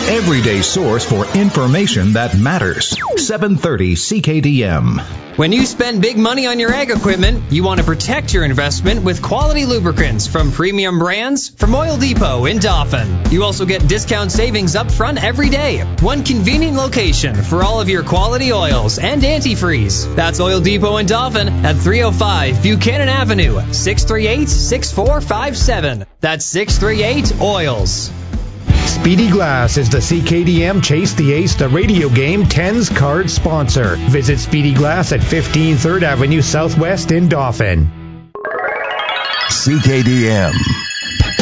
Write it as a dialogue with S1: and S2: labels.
S1: everyday source for information that matters. 730 CKDM.
S2: When you spend big money on your ag equipment, you want to protect your investment with quality lubricants from premium brands from Oil Depot in Dauphin. You also get discount savings up front every day. One convenient location for all of your quality oils and antifreeze. That's Oil Depot in Dauphin at 305 Buchanan Avenue, 638-6457. That's 638-OILS.
S3: Speedy Glass is the CKDM Chase the Ace, the radio game 10's card sponsor. Visit Speedy Glass at 15 3rd Avenue Southwest in Dauphin.
S4: CKDM.